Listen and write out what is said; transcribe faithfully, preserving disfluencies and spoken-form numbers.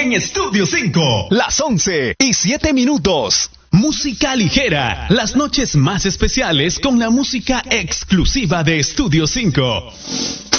en Estudio cinco. Las once y siete minutos. Música ligera, las noches más especiales con la música exclusiva de Estudio cinco.